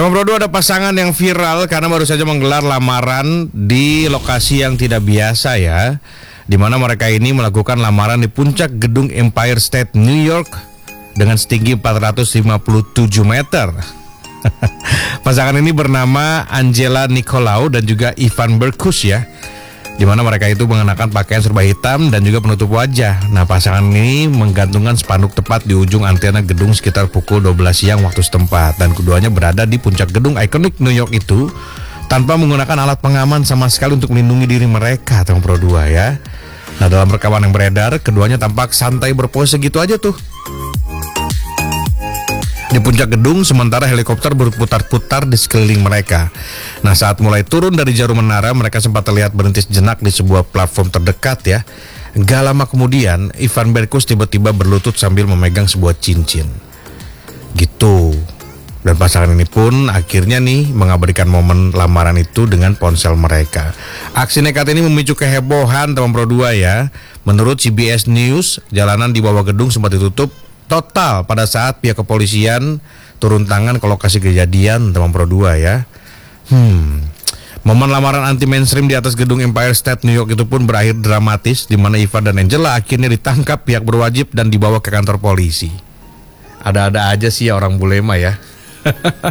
Teman Bro 2, ada pasangan yang viral karena baru saja menggelar lamaran di lokasi yang tidak biasa ya, di mana mereka ini melakukan lamaran di puncak gedung Empire State New York dengan setinggi 457 meter. Pasangan ini bernama Angela Nicolau dan juga Ivan Berkus ya, di mana mereka itu mengenakan pakaian serba hitam dan juga penutup wajah. Nah, pasangan ini menggantungkan spanduk tepat di ujung antena gedung sekitar pukul 12 siang waktu setempat, dan keduanya berada di puncak gedung ikonik New York itu tanpa menggunakan alat pengaman sama sekali untuk melindungi diri mereka, teman Pro 2 ya. Nah, dalam rekaman yang beredar, keduanya tampak santai berpose gitu aja tuh di puncak gedung, sementara helikopter berputar-putar di sekeliling mereka. Nah, saat mulai turun dari jarum menara, mereka sempat terlihat berhenti sejenak di sebuah platform terdekat ya. Gak lama kemudian, Ivan Berkus tiba-tiba berlutut sambil memegang sebuah cincin. Gitu. Dan pasangan ini pun akhirnya nih mengabadikan momen lamaran itu dengan ponsel mereka. Aksi nekat ini memicu kehebohan, teman Pro 2 ya. Menurut CBS News, jalanan di bawah gedung sempat ditutup total pada saat pihak kepolisian turun tangan ke lokasi kejadian, teman Pro 2 ya. Momen lamaran anti mainstream di atas gedung Empire State New York itu pun berakhir dramatis, di mana Ivan dan Angela akhirnya ditangkap pihak berwajib dan dibawa ke kantor polisi. Ada-ada aja sih ya orang bule mah ya.